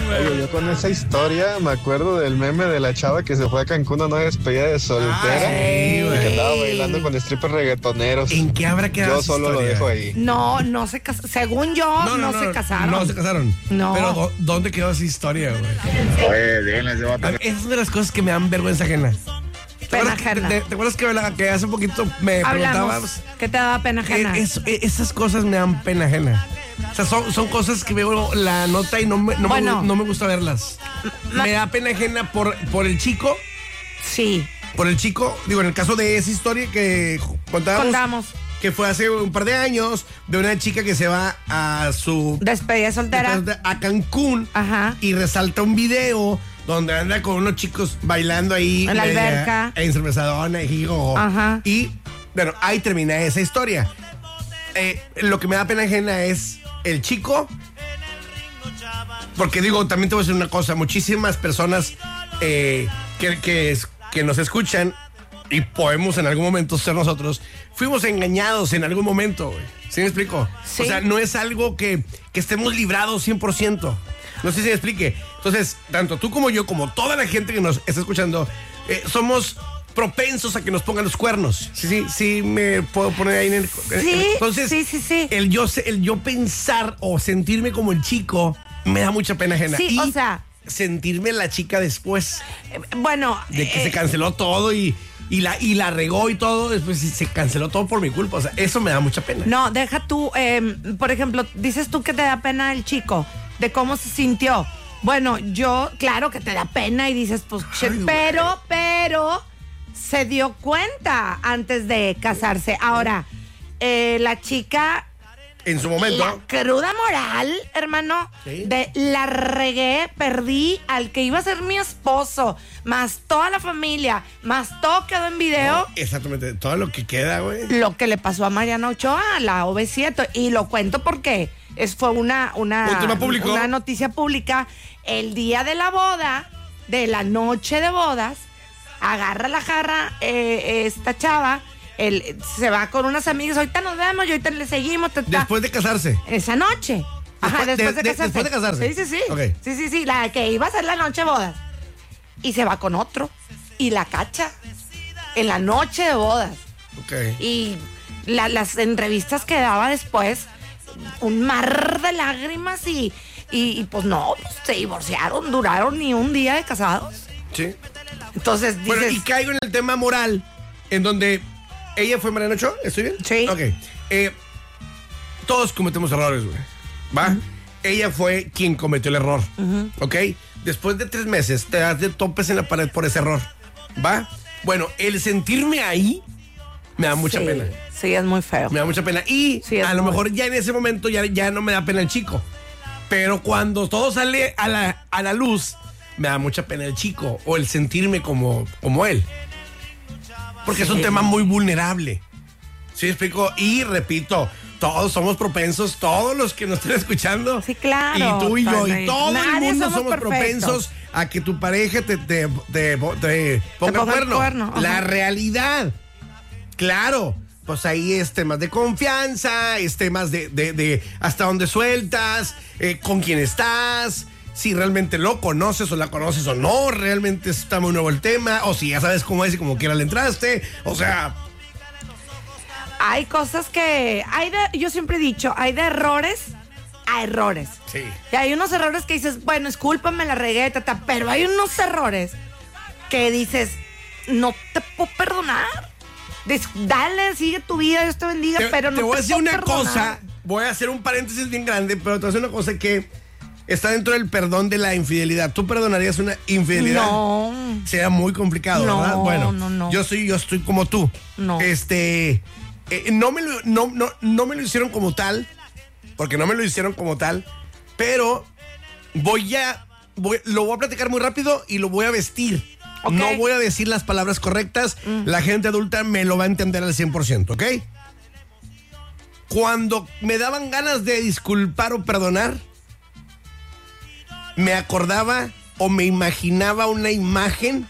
Oye, yo con esa historia me acuerdo del meme de la chava que se fue a Cancún a una despedida de soltera y que andaba bailando con strippers reggaetoneros. ¿En qué habrá quedado? Yo solo lo dejo ahí. No se casaron. Según yo, no se casaron. No se casaron. No. Pero ¿dónde quedó esa historia, güey? Oye, déjenles de Esa es una de las cosas que me dan vergüenza ajena. Pena ajena. ¿Te acuerdas que hace un poquito me preguntabas? ¿Qué te daba pena ajena? Esas cosas me dan pena ajena. O sea, son cosas que veo la nota y no me gusta verlas. Me da pena ajena por el chico. Sí. Por el chico, digo, en el caso de esa historia que contamos. Que fue hace un par de años, de una chica que se va a su despedida soltera a Cancún. Ajá. Y resalta un video donde anda con unos chicos bailando ahí en la alberca, en cervezadona Ajá. y bueno, ahí termina esa historia. Lo que me da pena ajena es el chico, porque digo, también te voy a decir una cosa, muchísimas personas que nos escuchan y podemos en algún momento ser nosotros, fuimos engañados en algún momento, güey. ¿Sí me explico? Sí. O sea, no es algo que estemos librados 100%. No sé si me explique. Entonces, tanto tú como yo, como toda la gente que nos está escuchando, somos propensos a que nos pongan los cuernos. Sí, me puedo poner ahí en el... Sí, entonces, sí. El yo pensar o sentirme como el chico me da mucha pena ajena. Sí, y o sea... sentirme la chica después. Bueno... De que se canceló todo y la regó y todo, después se canceló todo por mi culpa. O sea, eso me da mucha pena. No, deja tú, por ejemplo, dices tú que te da pena el chico, de cómo se sintió. Bueno, yo, claro que te da pena y dices, pues, pero se dio cuenta antes de casarse. Ahora, la chica... En su momento. La cruda moral, hermano, ¿sí? De la regué, perdí al que iba a ser mi esposo, más toda la familia, más todo quedó en video. No, exactamente, todo lo que queda, güey. Lo que le pasó a Mariana Ochoa, la OV7, y lo cuento porque fue un tema público. Una noticia pública. El día de la boda, de la noche de bodas, agarra la jarra esta chava. Se va con unas amigas, ahorita nos vemos y ahorita le seguimos. Después de casarse. Esa noche. Ajá, después de casarse. Después de casarse. Sí. Okay. Sí, la que iba a ser la noche de bodas. Y se va con otro. Y la cacha. En la noche de bodas. Okay. Y las entrevistas que daba después, un mar de lágrimas y pues no, se divorciaron, duraron ni un día de casados. Sí. Entonces dices... Bueno, y caigo en el tema moral, en donde... ¿Ella fue Mariana Ochoa? ¿Estoy bien? Sí. Ok. Todos cometemos errores, güey. ¿Va? Uh-huh. Ella fue quien cometió el error. Uh-huh. ¿Ok? Después de 3 meses te das de topes en la pared por ese error. ¿Va? Bueno, el sentirme ahí me da mucha pena. Sí, es muy feo. Me da mucha pena. Y a lo mejor ya en ese momento ya no me da pena el chico. Pero cuando todo sale a la luz, me da mucha pena el chico. O el sentirme como él. Porque es un tema muy vulnerable. ¿Sí me explico? Y repito, todos somos propensos, todos los que nos estén escuchando. Sí, claro. Y tú y yo, y todo el mundo somos perfectos. propensos a que tu pareja te ponga el cuerno. La realidad. Claro, pues ahí es temas de confianza, es temas de hasta dónde sueltas, con quién estás. Si realmente lo conoces o la conoces o no, realmente está muy nuevo el tema, o si ya sabes cómo es y como quiera le entraste, o sea... Hay cosas que... yo siempre he dicho, hay de errores a errores. Sí. Y hay unos errores que dices, bueno, discúlpame, la regué, pero hay unos errores que dices, no te puedo perdonar. Dale, sigue tu vida, Dios te bendiga, pero no te puedo perdonar. Te voy a decir una cosa, voy a hacer un paréntesis bien grande, pero te voy a decir una cosa que... está dentro del perdón de la infidelidad. ¿Tú perdonarías una infidelidad? No. Sería muy complicado, ¿verdad? Bueno, no. Yo estoy como tú. No. No me lo hicieron como tal, porque no me lo hicieron como tal, pero lo voy a platicar muy rápido y lo voy a vestir. Okay. No voy a decir las palabras correctas. La gente adulta me lo va a entender al 100%, ¿ok? Cuando me daban ganas de disculpar o perdonar, me acordaba o me imaginaba una imagen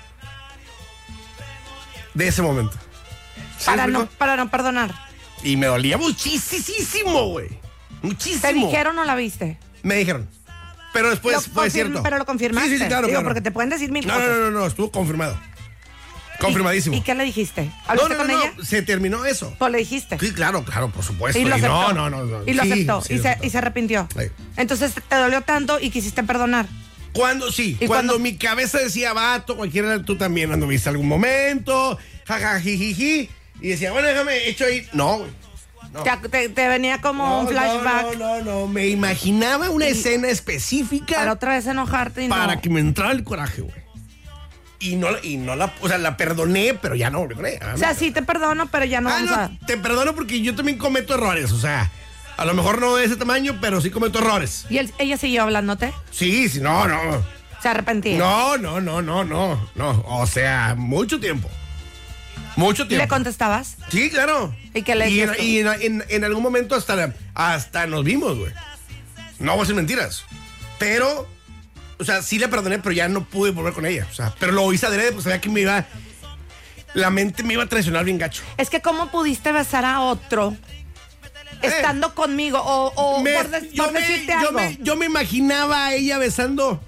de ese momento. Para no perdonar. Y me dolía muchísimo, güey. Muchísimo. ¿Te dijeron o la viste? Me dijeron. Pero después fue cierto. Pero lo confirmaste. Sí, claro. Digo, porque te pueden decir mil cosas. No, estuvo confirmado. Confirmadísimo. ¿Y qué le dijiste? ¿Hablaste con ella? Se terminó eso. Pues le dijiste. Sí, claro, por supuesto. Y lo aceptó. No. Y lo aceptó. Sí, y se arrepintió. Sí. Entonces te dolió tanto y quisiste perdonar. Cuando mi cabeza decía, vato, cualquiera, tú también anduviste algún momento, jajajijiji, y decía, bueno, déjame, hecho ahí. No, güey. No. Te venía como un flashback. No, me imaginaba una escena específica. Para otra vez enojarte y para que me entrara el coraje, güey. Y no la perdoné, pero ya no volví con ella. O sea, sí te perdono, pero ya no vamos a... Te perdono porque yo también cometo errores, o sea, a lo mejor no de ese tamaño, pero sí cometo errores. ¿Y ella siguió hablándote? Sí, no. ¿Se arrepentía? No. O sea, mucho tiempo. ¿Le contestabas? Sí, claro. ¿Y qué le dijiste? Y en algún momento hasta nos vimos, güey. No voy a decir mentiras. Pero, o sea, sí le perdoné, pero ya no pude volver con ella. O sea, pero lo hice adrede, pues sabía que la mente me iba a traicionar bien gacho. Es que ¿cómo pudiste besar a otro estando conmigo? O por decirte algo. Yo me imaginaba a ella besando.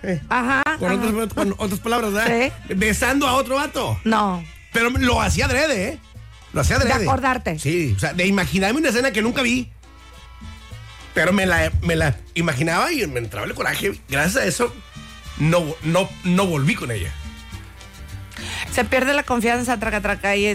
Con otras palabras, ¿verdad? Sí. Besando a otro vato. No. Pero lo hacía adrede, ¿eh? Lo hacía adrede. De acordarte. Sí, o sea, de imaginarme una escena que nunca vi. Pero me la imaginaba y me entraba el coraje. Gracias a eso, no volví con ella. Se pierde la confianza, traca, y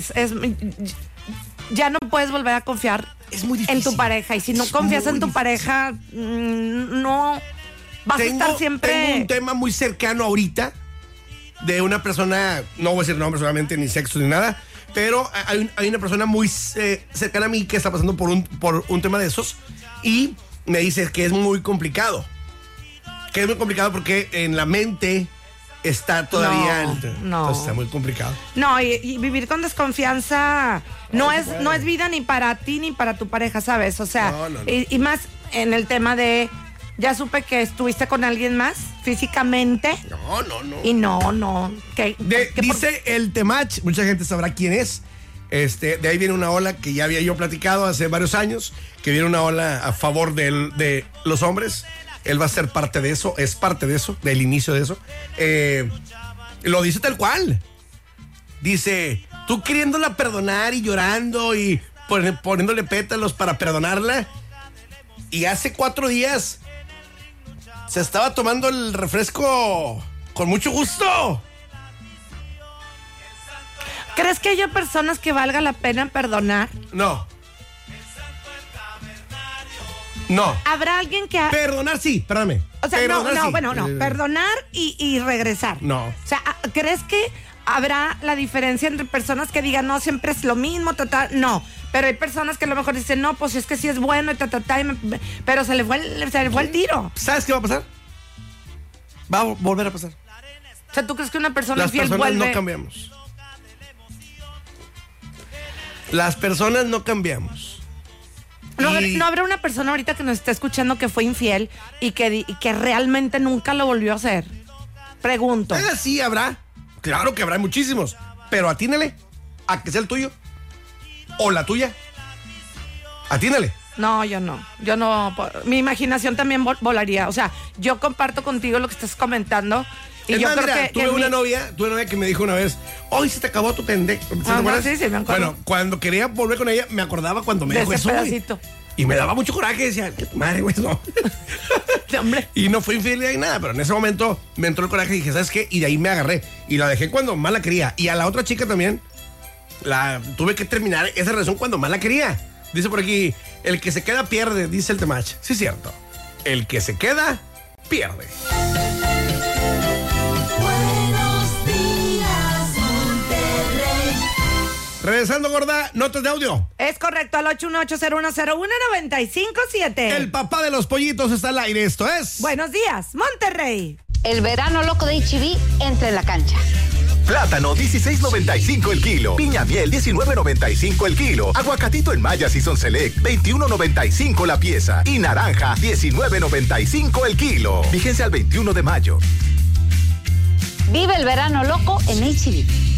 ya no puedes volver a confiar. Es muy difícil. En tu pareja. Y si no confías en tu pareja, no vas a estar siempre... Tengo un tema muy cercano ahorita de una persona, no voy a decir nombre solamente, ni sexo, ni nada, pero hay una persona muy cercana a mí que está pasando por un tema de esos y me dice que es muy complicado. Que es muy complicado porque en la mente está todavía... Entonces está muy complicado. No, y vivir con desconfianza no es vida ni para ti ni para tu pareja, ¿sabes? O sea, no. Y más en el tema de... Ya supe que estuviste con alguien más físicamente. No. Y no. Dice el Temach, mucha gente sabrá quién es. De ahí viene una ola que ya había yo platicado hace varios años, que viene una ola a favor de los hombres. Él va a ser parte de eso, es parte de eso, del inicio de eso. Lo dice tal cual. Dice, tú queriéndola perdonar y llorando y poniéndole pétalos para perdonarla. Y hace 4 días se estaba tomando el refresco con mucho gusto. ¿Crees que haya personas que valga la pena perdonar? No. ¿Habrá alguien que... Perdonar sí, perdóname. O sea, perdonar, no. Perdonar y regresar. No. O sea, ¿crees que habrá la diferencia entre personas que digan, no, siempre es lo mismo, No. Pero hay personas que a lo mejor dicen, no, pues es que sí es bueno, pero se le fue el tiro. ¿Sabes qué va a pasar? Va a volver a pasar. O sea, ¿tú crees que una persona infiel vuelve? Las personas no cambiamos. Las personas no cambiamos. No habrá una persona ahorita que nos esté escuchando que fue infiel y que realmente nunca lo volvió a hacer. Pregunto. Sí, habrá. Claro que habrá muchísimos. Pero atínale a que sea el tuyo. O la tuya. Atínale. No, yo no. Mi imaginación también volaría. O sea, yo comparto contigo lo que estás comentando. Y yo creo que tuve una novia que me dijo una vez, hoy se te acabó tu pendejo. ¿Te acuerdas? Sí, me acuerdo. Bueno, cuando quería volver con ella, me acordaba cuando me dijo eso. Pedacito. Y me daba mucho coraje, decía, ¿qué madre, güey? No. Hombre. Y no fue infidelidad ni nada, pero en ese momento me entró el coraje y dije, ¿sabes qué? Y de ahí me agarré. Y la dejé cuando más la quería. Y a la otra chica también, tuve que terminar esa relación cuando más la quería. Dice por aquí, el que se queda pierde, dice el Temach. Sí, cierto. El que se queda, pierde. Regresando, gorda, notas de audio. Es correcto, al 818-0101-957. El papá de los pollitos está al aire, esto es... Buenos días, Monterrey. El verano loco de H-E-B entra en la cancha. Plátano, 16.95 el kilo. Piña miel, 19.95 el kilo. Aguacatito en Maya Season Select, 21.95 la pieza. Y naranja, 19.95 el kilo. Fíjense al 21 de mayo. Vive el verano loco en H-E-B.